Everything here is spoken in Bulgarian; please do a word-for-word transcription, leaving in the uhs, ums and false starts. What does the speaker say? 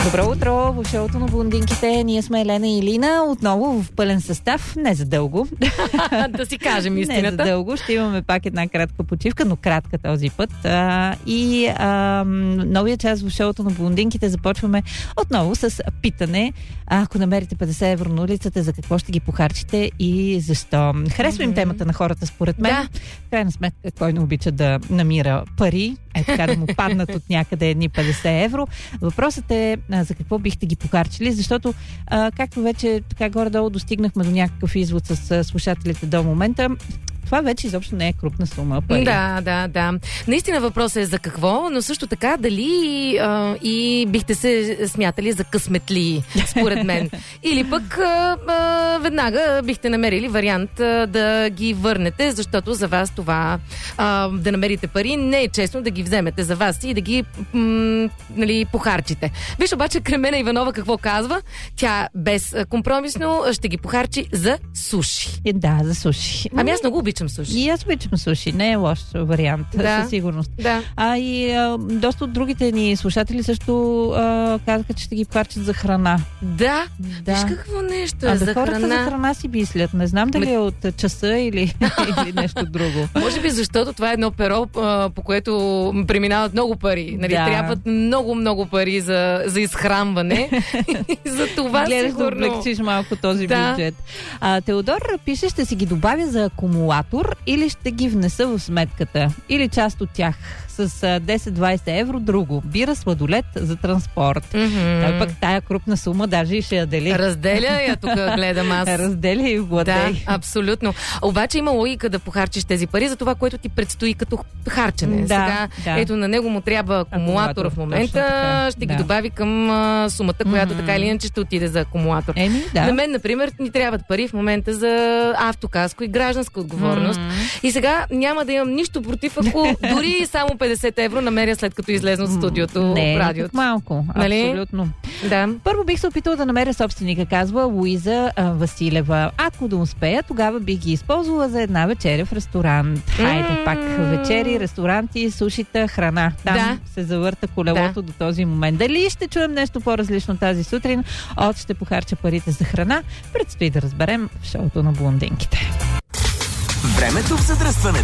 Добро утро в шоуто на блондинките. Ние сме Елена и Илина, отново в пълен състав, не за дълго. Да си кажем истината. Не за дълго, ще имаме пак една кратка почивка, но кратка този път. А, и а, новия час в шоуто на блондинките започваме отново с питане. Ако намерите петдесет евро на улицата, за какво ще ги похарчите и защо? Харесва им mm-hmm. темата на хората, според мен. Да. Крайна сметка, кой не обича да намира пари, е така да му паднат от някъде едни петдесет евро. Въпросът е а, за какво бихте ги похарчили, защото а, както вече така горе-долу достигнахме до някакъв извод с а, слушателите до момента, това вече изобщо не е крупна сума пари. Да, да, да. Наистина въпросът е за какво, но също така дали а, и бихте се смятали за късметли, според мен. Или пък а, а, веднага бихте намерили вариант а, да ги върнете, защото за вас това а, да намерите пари не е честно да ги вземете за вас и да ги м, нали, похарчите. Виж обаче Кремена Иванова какво казва. Тя без компромисно ще ги похарчи за суши. И да, за суши. Ами аз много обичам суши. И аз обичам суши. Не е лош вариант, да. със сигурност. Да. А и а, доста от другите ни слушатели също а, казаха, че ще ги похарчат за храна. Да. да. Виж какво нещо е а за да хората храна. за храна си мислят. Не знам дали е от часа или, или нещо друго. Може би защото това е едно перо, а, по което преминават много пари. Нали, да. трябват много-много пари за, за изхранване. За това гледаш сигурно. да облегчиш малко този да. бюджет. А, Теодор пише, ще си ги добавя за акумулатор или ще ги внеса в сметката. Или част от тях с десет-двайсет евро друго. Бира, сладолет за транспорт. Mm-hmm. Той пък тая крупна сума даже и ще я дели. Разделя я, тук гледам аз. Разделя и владей. Да, абсолютно. Обаче има логика да похарчиш тези пари за това, което ти предстои като харчене. Да, Сега, да. ето на него му трябва акумулатор в момента. Ще да. ги добави към а, сумата, която Mm-hmm. така или иначе ще отиде за акумулатор. Еми, да. На мен, например, ни трябват пари в момента за автокаско и гражданска отговорност. Mm-hmm. И сега няма да имам нищо против, ако дори само петдесет евро намеря след като излезна от студиото не, в радиото. малко. Нали? Абсолютно. Да. Първо бих се опитала да намеря собственика, казва Луиза а, Василева. Ако да успея, тогава бих ги използвала за една вечеря в ресторант. Хайде, mm-hmm. пак вечери, ресторанти, сушита, храна. Там да. се завърта колелото да. До този момент. Дали ще чуем нещо по-различно тази сутрин? От ще похарча парите за храна. Предстои да разберем в шоуто на блондинките. Времето в задръстването.